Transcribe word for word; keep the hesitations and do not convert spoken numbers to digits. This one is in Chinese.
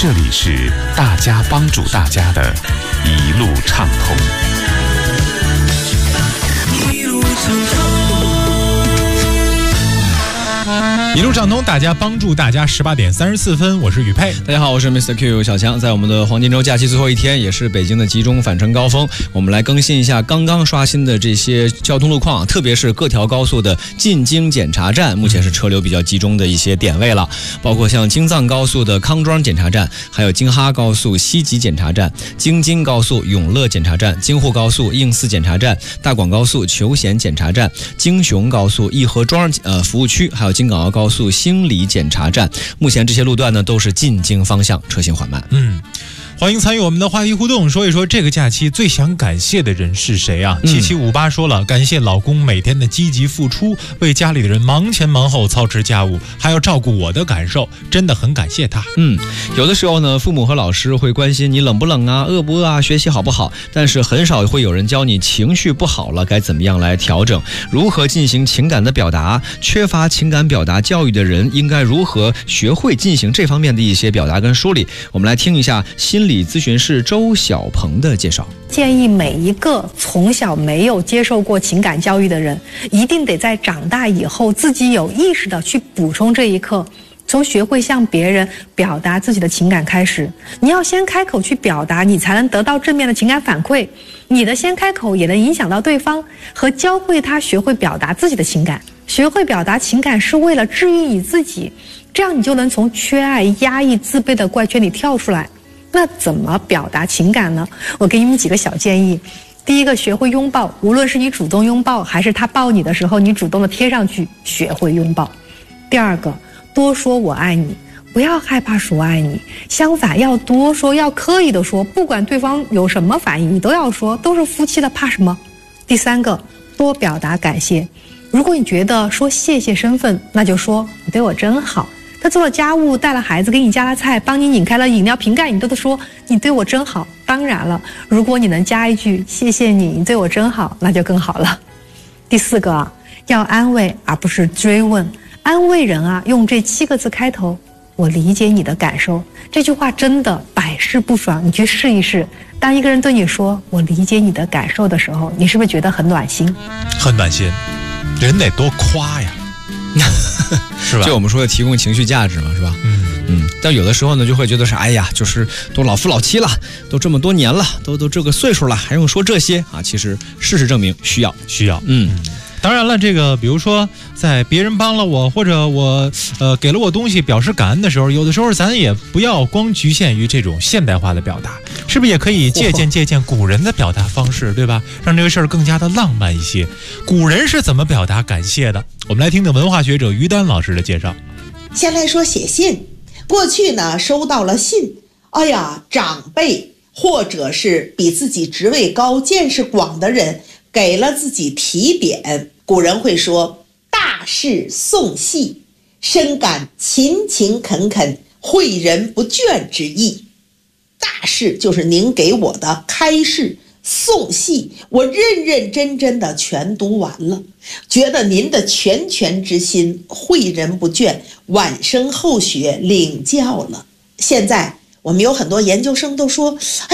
这里是大家帮助大家的一路畅通。 一路畅通。 一路畅通，大家帮助大家。十八点三十四分，我是宇佩。 大家好，我是 Mister Q 小强。在我们的黄金周假期最后一天，也是北京的集中返程高峰，我们来更新一下刚刚刷新的这些交通路况，特别是各条高速的进京检查站，目前是车流比较集中的一些点位了，包括像京藏高速的康庄检查站，还有京哈高速西吉检查站、京津高速永乐检查站、京沪高速应四检查站、大广高速求贤检查站、京雄高速义和庄呃服务区，还有京港澳高速高速兴里检查站，目前这些路段呢都是进京方向，车行缓慢。 嗯。欢迎参与我们的话题互动，说一说这个假期最想感谢的人是谁啊？七七五八说了，感谢老公每天的积极付出，为家里的人忙前忙后操持家务，还要照顾我的感受，真的很感谢他。 嗯，有的时候呢，父母和老师会关心你冷不冷啊，饿不饿啊，学习好不好，但是很少会有人教你情绪不好了该怎么样来调整，如何进行情感的表达，缺乏情感表达教育的人应该如何学会进行这方面的一些表达跟梳理。我们来听一下心理咨询师周小鹏的介绍。 建议每一个从小没有接受过情感教育的人，一定得在长大以后自己有意识的去补充这一课，从学会向别人表达自己的情感开始。你要先开口去表达，你才能得到正面的情感反馈，你的先开口也能影响到对方，和教会他学会表达自己的情感。学会表达情感是为了治愈你自己，这样你就能从缺爱、压抑、自卑的怪圈里跳出来。那怎么表达情感呢？我给你们几个小建议。第一个，学会拥抱，无论是你主动拥抱还是他抱你的时候，你主动的贴上去，学会拥抱。第二个，多说我爱你，不要害怕说爱你，相反要多说，要刻意的说，不管对方有什么反应你都要说，都是夫妻的，怕什么？第三个，多表达感谢。如果你觉得说谢谢生分，那就说你对我真好。他做了家务，带了孩子，给你夹了菜，帮你拧开了饮料瓶盖，你都得说你对我真好。当然了，如果你能加一句谢谢你，你对我真好，那就更好了。第四个啊，要安慰而不是追问。安慰人啊，用这七个字开头，我理解你的感受。这句话真的百试不爽，你去试一试。当一个人对你说我理解你的感受的时候，你是不是觉得很暖心？ 很暖心，人得多夸呀。是吧？ 就我们说的提供情绪价值嘛，是吧？嗯嗯。但有的时候呢，就会觉得是，哎呀，就是都老夫老妻了，都这么多年了，都都这个岁数了，还用说这些啊？其实事实证明需要， 需要。 嗯。 当然了，这个比如说，在别人帮了我，或者我呃给了我东西表示感恩的时候，有的时候咱也不要光局限于这种现代化的表达，是不是也可以借鉴借鉴古人的表达方式，对吧？让这个事儿更加的浪漫一些。古人是怎么表达感谢的？我们来听听文化学者于丹老师的介绍。 先来说写信，过去呢，收到了信，哎呀，长辈或者是比自己职位高、见识广的人给了自己提点，古人会说大事送细，深感勤勤恳恳、诲人不倦之意。大事就是您给我的开示，送细我认认真真的全读完了，觉得您的拳拳之心诲人不倦，晚生后学领教了。现在我们有很多研究生都说